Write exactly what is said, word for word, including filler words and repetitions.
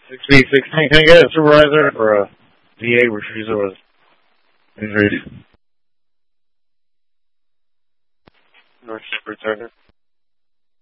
six B sixteen, can I get a supervisor for a D A refuser with injuries? North Shepard, Turner.